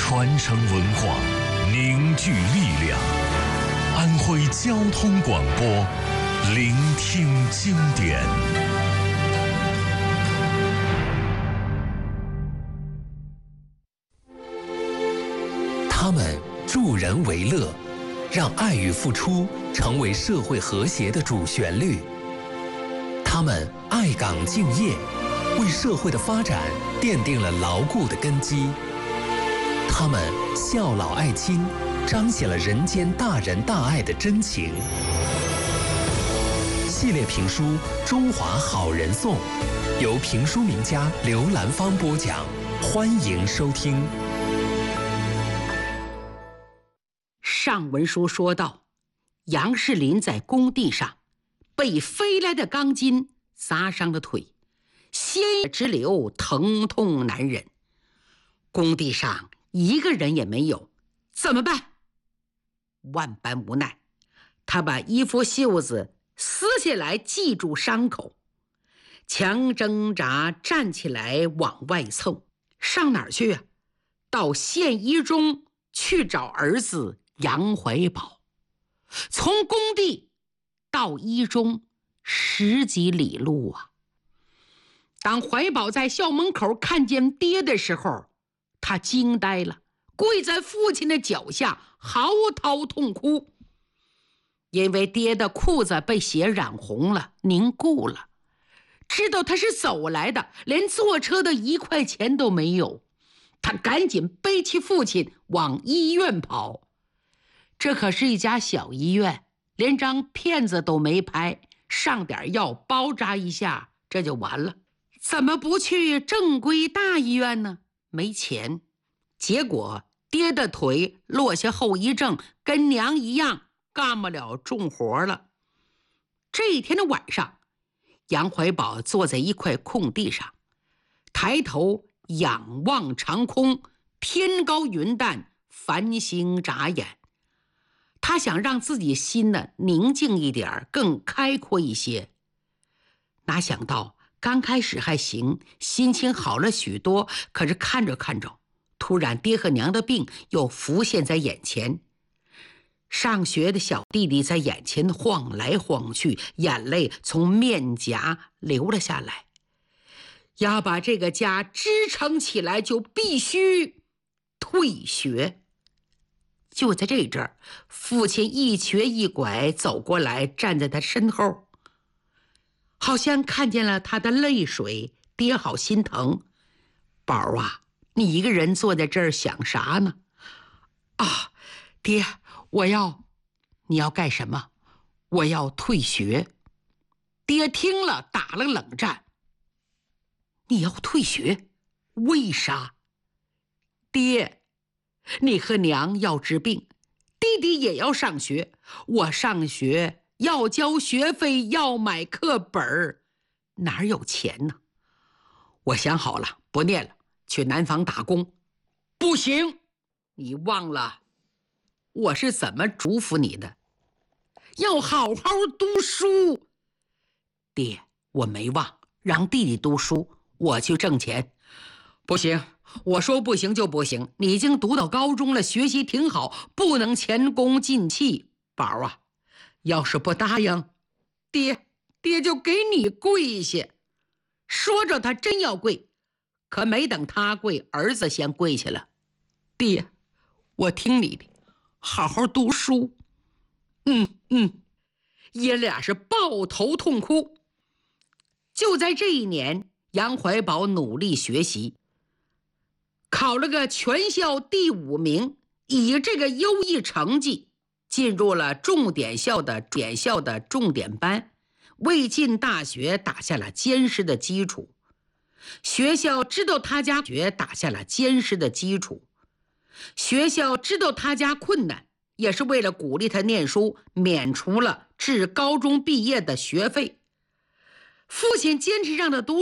传承文化，凝聚力量。安徽交通广播，聆听经典。他们助人为乐，让爱与付出成为社会和谐的主旋律。他们爱岗敬业，为社会的发展奠定了牢固的根基。他们孝老爱亲，彰显了人间大仁大爱的真情。系列评书《中华好人颂》，由评书名家刘兰芳播讲，欢迎收听。 上文书说到，杨士林在工地上被飞来的钢筋砸伤了腿，鲜血直流，疼痛难忍。工地上一个人也没有，怎么办？万般无奈，他把衣服袖子撕下来系住伤口，强挣扎站起来往外凑。上哪儿去啊？到县一中去找儿子杨怀宝。从工地到一中10几里路啊！当怀宝在校门口看见爹的时候，他惊呆了，跪在父亲的脚下嚎啕痛哭。因为爹的裤子被血染红了，凝固了，知道他是走来的，连坐车的1块钱都没有。他赶紧背起父亲往医院跑。这可是一家小医院，连张片子都没拍，上点药包扎一下，这就完了。怎么不去正规大医院呢？没钱。结果爹的腿落下后遗症，跟娘一样干不了重活了。这一天的晚上，杨怀宝坐在一块空地上，抬头仰望长空，天高云淡，繁星眨眼。他想让自己心呢宁静一点，更开阔一些。哪想到刚开始还行，心情好了许多，可是看着看着，突然爹和娘的病又浮现在眼前。上学的小弟弟在眼前晃来晃去，眼泪从面颊流了下来。要把这个家支撑起来，就必须退学。就在这阵儿，父亲一瘸一拐走过来，站在他身后，好像看见了他的泪水，爹好心疼。宝啊，你一个人坐在这儿想啥呢？啊，爹，你要干什么？我要退学。爹听了打了冷战。你要退学？为啥？爹，你和娘要治病，弟弟也要上学，我上学要交学费，要买课本，哪有钱呢？我想好了，不念了，去南方打工。不行，你忘了我是怎么嘱咐你的？要好好读书。爹，我没忘，让弟弟读书，我去挣钱。不行，我说不行就不行，你已经读到高中了，学习挺好，不能前功尽弃。宝啊，要是不答应，爹就给你跪下。说着他真要跪，可没等他跪，儿子先跪下了。爹，我听你的，好好读书。爷俩是抱头痛哭。就在这一年，杨怀宝努力学习，考了个全校第5名，以这个优异成绩进入了重点校的重点班，为进大学打下了坚实的基础。学校知道他家打下了坚实的基础，学校知道他家困难，也是为了鼓励他念书，免除了至高中毕业的学费。父亲坚持让他读